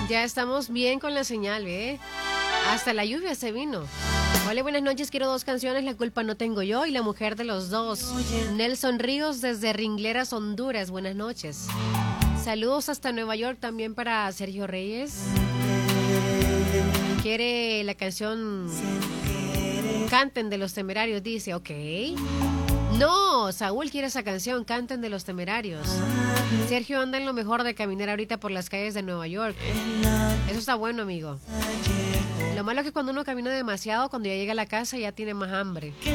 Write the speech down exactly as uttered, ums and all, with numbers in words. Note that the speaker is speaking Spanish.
Ya estamos bien con la señal, ¿eh? Hasta la lluvia se vino. Hola, buenas noches. Quiero dos canciones. La culpa no tengo yo y La mujer de los dos. Nelson Ríos desde Ringleras, Honduras. Buenas noches. Saludos hasta Nueva York también para Sergio Reyes. Quiere la canción Canten de los Temerarios. Dice, ok. No, Saúl quiere esa canción, Canten de los Temerarios. Sergio anda en lo mejor de caminar ahorita por las calles de Nueva York. Eso está bueno, amigo. Lo malo es que cuando uno camina demasiado, cuando ya llega a la casa ya tiene más hambre.